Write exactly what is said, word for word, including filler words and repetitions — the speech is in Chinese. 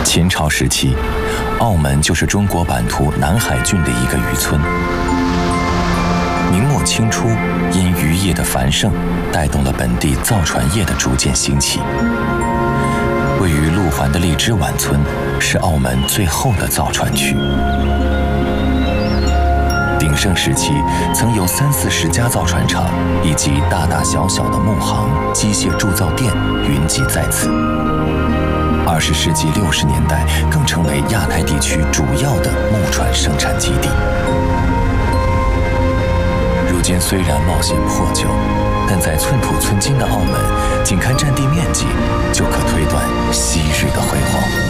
秦朝时期，澳门就是中国版图南海郡的一个渔村。明末清初，因渔业的繁盛，带动了本地造船业的逐渐兴起。位于路环的荔枝湾村是澳门最后的造船区。鼎盛时期，曾有三四十家造船厂以及大大小小的木行、机械铸造店云集在此。二十世纪六十年代，更成为亚太地区主要的木船生产基地。如今虽然貌显破旧，但在寸土寸金的澳门，仅看占地面积，就可推断昔日的辉煌。